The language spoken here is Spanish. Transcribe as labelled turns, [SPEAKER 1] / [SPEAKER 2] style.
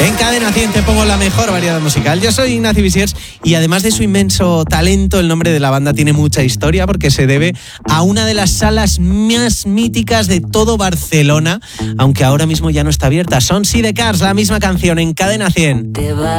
[SPEAKER 1] En Cadena 100 te pongo la mejor variedad musical. Yo soy Ignacio Visiers y además de su inmenso talento, el nombre de la banda tiene mucha historia porque se debe a una de las salas más míticas de todo Barcelona, aunque ahora mismo ya no está abierta. Son Sidecars, la misma canción en Cadena 100.